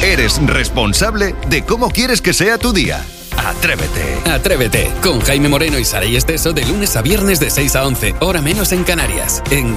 Eres responsable de cómo quieres que sea tu día. Atrévete. Atrévete con Jaime Moreno y Saray Esteso de lunes a viernes de 6 a 11, hora menos en Canarias. En